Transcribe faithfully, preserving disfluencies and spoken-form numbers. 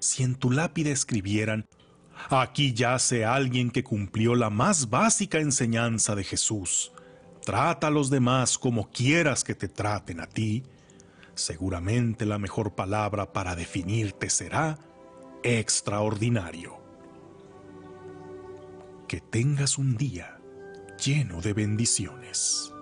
si en tu lápida escribieran: aquí yace alguien que cumplió la más básica enseñanza de Jesús, trata a los demás como quieras que te traten a ti, seguramente la mejor palabra para definirte será extraordinario. Que tengas un día lleno de bendiciones.